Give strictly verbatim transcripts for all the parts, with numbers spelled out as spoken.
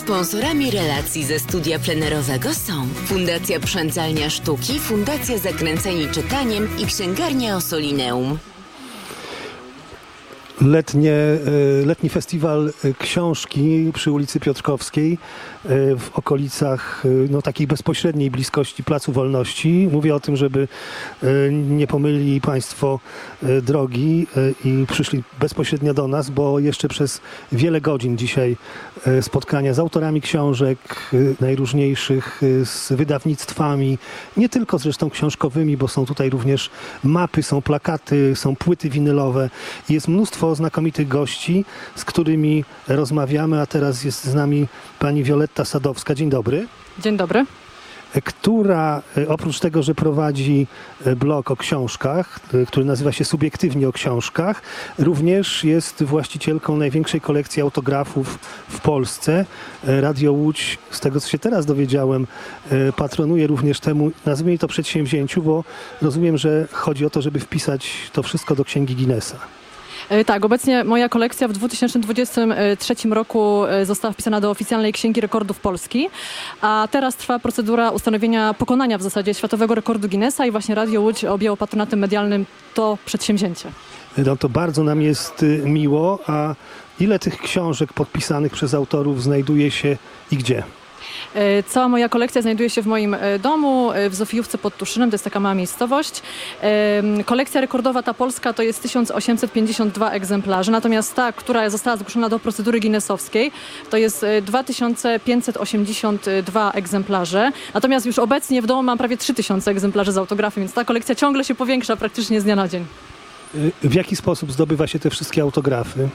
Sponsorami relacji ze studia plenerowego są Fundacja Przędzalnia Sztuki, Fundacja Zakręceni Czytaniem i Księgarnia Ossolineum. Letnie, letni festiwal książki przy ulicy Piotrkowskiej w okolicach no, takiej bezpośredniej bliskości Placu Wolności. Mówię o tym, żeby nie pomylili Państwo drogi i przyszli bezpośrednio do nas, bo jeszcze przez wiele godzin dzisiaj spotkania z autorami książek najróżniejszych, z wydawnictwami, nie tylko zresztą książkowymi, bo są tutaj również mapy, są plakaty, są płyty winylowe. Jest mnóstwo znakomitych gości, z którymi rozmawiamy, a teraz jest z nami pani Wioletta Sadowska. Dzień dobry. Dzień dobry. Która oprócz tego, że prowadzi blog o książkach, który nazywa się Subiektywnie o książkach, również jest właścicielką największej kolekcji autografów w Polsce. Radio Łódź, z tego co się teraz dowiedziałem, patronuje również temu, nazwijmy to przedsięwzięciu, bo rozumiem, że chodzi o to, żeby wpisać to wszystko do Księgi Guinnessa. Tak, obecnie moja kolekcja w dwa tysiące dwudziestym trzecim roku została wpisana do oficjalnej Księgi Rekordów Polski, a teraz trwa procedura ustanowienia pokonania w zasadzie światowego rekordu Guinnessa i właśnie Radio Łódź objęło patronatem medialnym to przedsięwzięcie. No to bardzo nam jest miło, a ile tych książek podpisanych przez autorów znajduje się i gdzie? Cała moja kolekcja znajduje się w moim domu, w Zofijówce pod Tuszynem, to jest taka mała miejscowość. Kolekcja rekordowa ta polska to jest tysiąc osiemset pięćdziesiąt dwa egzemplarze, natomiast ta, która została zgłoszona do procedury guinnessowskiej, to jest dwa tysiące pięćset osiemdziesiąt dwa egzemplarze. Natomiast już obecnie w domu mam prawie trzy tysiące egzemplarzy z autografem, więc ta kolekcja ciągle się powiększa praktycznie z dnia na dzień. W jaki sposób zdobywa się te wszystkie autografy?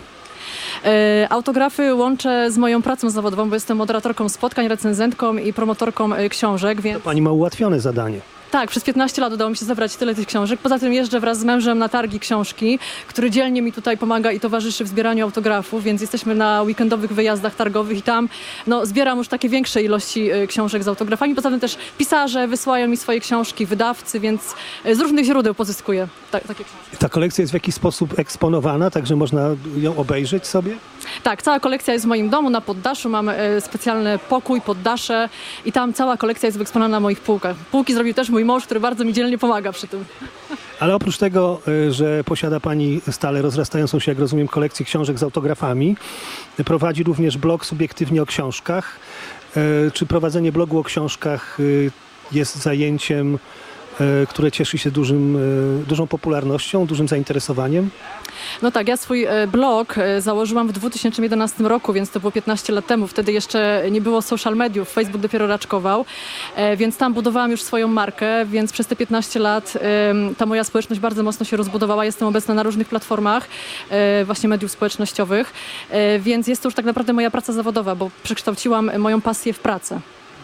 Autografy łączę z moją pracą zawodową, bo jestem moderatorką spotkań, recenzentką i promotorką książek. Więc... To pani ma ułatwione zadanie. Tak, przez piętnaście lat udało mi się zebrać tyle tych książek. Poza tym jeżdżę wraz z mężem na targi książki, który dzielnie mi tutaj pomaga i towarzyszy w zbieraniu autografów, więc jesteśmy na weekendowych wyjazdach targowych i tam no, zbieram już takie większe ilości y, książek z autografami. Poza tym też pisarze wysyłają mi swoje książki, wydawcy, więc y, z różnych źródeł pozyskuję ta, takie książki. Ta kolekcja jest w jakiś sposób eksponowana, także można ją obejrzeć sobie? Tak, cała kolekcja jest w moim domu na poddaszu. Mam y, specjalny pokój, poddasze i tam cała kolekcja jest wyeksponowana na moich półkach. Półki zrobił też mój mąż, który bardzo mi dzielnie pomaga przy tym. Ale oprócz tego, że posiada pani stale rozrastającą się, jak rozumiem, kolekcję książek z autografami, prowadzi również blog Subiektywnie o książkach. Czy prowadzenie blogu o książkach jest zajęciem, które cieszy się dużym, dużą popularnością, dużym zainteresowaniem? No tak, ja swój blog założyłam w dwa tysiące jedenastym roku, więc to było piętnaście lat temu. Wtedy jeszcze nie było social mediów, Facebook dopiero raczkował, więc tam budowałam już swoją markę, więc przez te piętnaście lat ta moja społeczność bardzo mocno się rozbudowała. Jestem obecna na różnych platformach właśnie mediów społecznościowych, więc jest to już tak naprawdę moja praca zawodowa, bo przekształciłam moją pasję w pracę.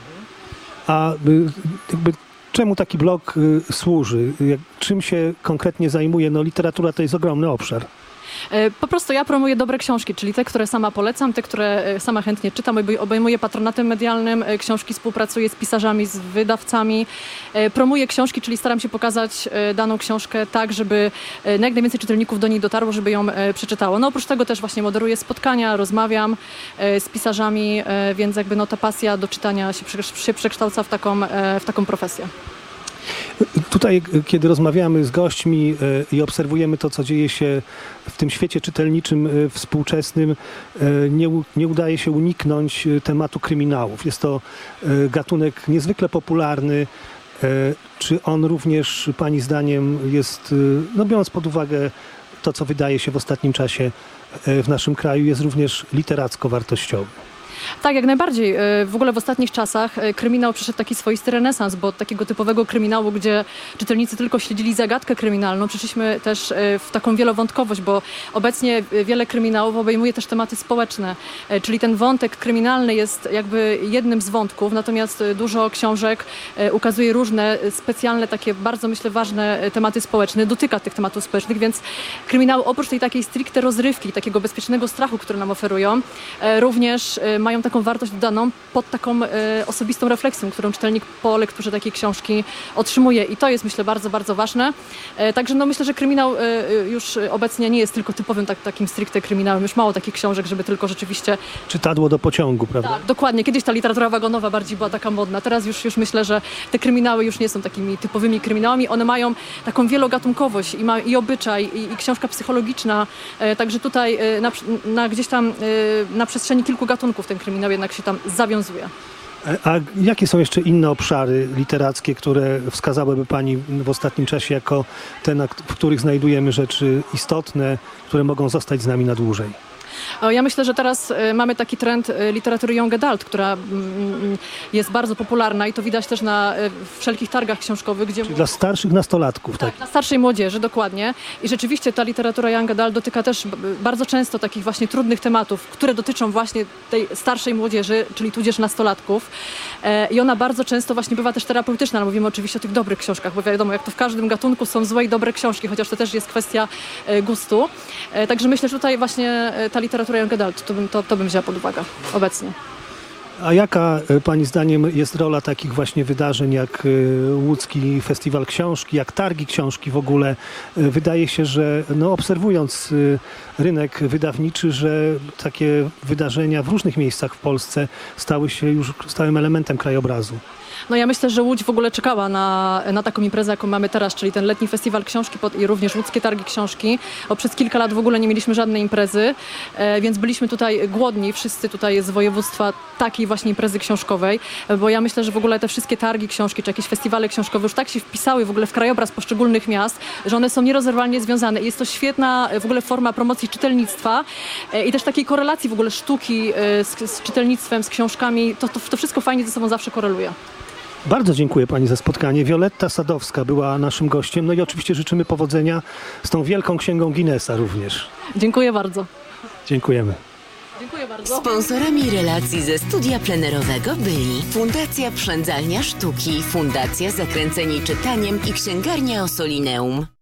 A jakby czemu taki blog y, służy? Jak, czym się konkretnie zajmuje? No literatura to jest ogromny obszar. Po prostu ja promuję dobre książki, czyli te, które sama polecam, te, które sama chętnie czytam, obejmuję patronatem medialnym, książki współpracuję z pisarzami, z wydawcami. Promuję książki, czyli staram się pokazać daną książkę tak, żeby jak najwięcej czytelników do niej dotarło, żeby ją przeczytało. No oprócz tego też właśnie moderuję spotkania, rozmawiam z pisarzami, więc jakby no ta pasja do czytania się, się przekształca w taką, w taką profesję. Tutaj, kiedy rozmawiamy z gośćmi i obserwujemy to, co dzieje się w tym świecie czytelniczym współczesnym, nie, nie udaje się uniknąć tematu kryminałów. Jest to gatunek niezwykle popularny. Czy on również, pani zdaniem, jest, no biorąc pod uwagę to, co wydaje się w ostatnim czasie w naszym kraju, jest również literacko wartościowy? Tak, jak najbardziej. W ogóle w ostatnich czasach kryminał przeszedł taki swoisty renesans, bo od takiego typowego kryminału, gdzie czytelnicy tylko śledzili zagadkę kryminalną, przeszliśmy też w taką wielowątkowość, bo obecnie wiele kryminałów obejmuje też tematy społeczne, czyli ten wątek kryminalny jest jakby jednym z wątków, natomiast dużo książek ukazuje różne specjalne, takie bardzo, myślę, ważne tematy społeczne, dotyka tych tematów społecznych, więc kryminał oprócz tej takiej stricte rozrywki, takiego bezpiecznego strachu, który nam oferują, również mają taką wartość dodaną pod taką e, osobistą refleksją, którą czytelnik po lekturze takiej książki otrzymuje i to jest, myślę, bardzo, bardzo ważne. E, także no, myślę, że kryminał e, już obecnie nie jest tylko typowym tak, takim stricte kryminałem. Już mało takich książek, żeby tylko rzeczywiście... Czytadło do pociągu, prawda? Tak, dokładnie. Kiedyś ta literatura wagonowa bardziej była taka modna. Teraz już, już myślę, że te kryminały już nie są takimi typowymi kryminałami. One mają taką wielogatunkowość i, ma, i obyczaj, i, i książka psychologiczna. E, także tutaj e, na, na, gdzieś tam e, na przestrzeni kilku gatunków ten kryminał jednak się tam zawiązuje. A jakie są jeszcze inne obszary literackie, które wskazałaby Pani w ostatnim czasie jako te, na, w których znajdujemy rzeczy istotne, które mogą zostać z nami na dłużej? Ja myślę, że teraz mamy taki trend literatury young adult, która jest bardzo popularna i to widać też na wszelkich targach książkowych. Gdzie Czyli dla starszych nastolatków. Tak, tak? dla starszej młodzieży, dokładnie. I rzeczywiście ta literatura young adult dotyka też bardzo często takich właśnie trudnych tematów, które dotyczą właśnie tej starszej młodzieży, czyli tudzież nastolatków. I ona bardzo często właśnie bywa też terapeutyczna, ale mówimy oczywiście o tych dobrych książkach, bo wiadomo, jak to w każdym gatunku są złe i dobre książki, chociaż to też jest kwestia gustu. Także myślę, że tutaj właśnie ta literatura young adult, to bym, to, to bym wzięła pod uwagę obecnie. A jaka Pani zdaniem jest rola takich właśnie wydarzeń jak Łódzki Festiwal Książki, jak targi książki w ogóle? Wydaje się, że no, obserwując rynek wydawniczy, że takie wydarzenia w różnych miejscach w Polsce stały się już stałym elementem krajobrazu. No ja myślę, że Łódź w ogóle czekała na, na taką imprezę, jaką mamy teraz, czyli ten letni festiwal książki pod, i również łódzkie targi książki. Bo przez kilka lat w ogóle nie mieliśmy żadnej imprezy, e, więc byliśmy tutaj głodni, wszyscy tutaj z województwa takiej właśnie imprezy książkowej, bo ja myślę, że w ogóle te wszystkie targi książki, czy jakieś festiwale książkowe już tak się wpisały w ogóle w krajobraz poszczególnych miast, że one są nierozerwalnie związane. I jest to świetna w ogóle forma promocji czytelnictwa e, i też takiej korelacji w ogóle sztuki e, z, z czytelnictwem, z książkami. To, to, to wszystko fajnie ze sobą zawsze koreluje. Bardzo dziękuję Pani za spotkanie. Wioletta Sadowska była naszym gościem. No i oczywiście życzymy powodzenia z tą wielką księgą Guinnessa również. Dziękuję bardzo. Dziękujemy. Dziękuję bardzo. Sponsorami relacji ze studia plenerowego byli Fundacja Przędzalnia Sztuki, Fundacja Zakręceni Czytaniem i Księgarnia Ossolineum.